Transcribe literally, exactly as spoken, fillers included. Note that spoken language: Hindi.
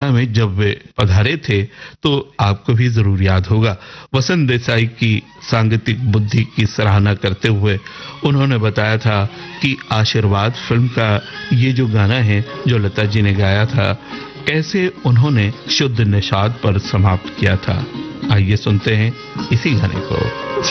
कोलकाता में जब वे पधारे थे तो आपको भी जरूर याद होगा। वसंत देसाई की सांगीतिक बुद्धि की सराहना करते हुए उन्होंने बताया था कि आशीर्वाद फिल्म का ये जो गाना है जो लता जी ने गाया था, कैसे उन्होंने शुद्ध निषाद पर समाप्त किया था। आइए सुनते हैं इसी गाने को।